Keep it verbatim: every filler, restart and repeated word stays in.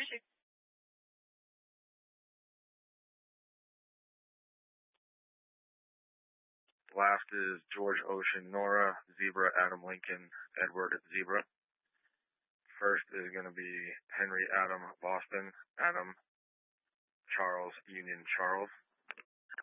Mitsubishi. Last is George Ocean, Nora, Zebra, Adam Lincoln, Edward, Zebra. First is going to be Henry, Adam, Boston, Adam, Charles, Union, Charles.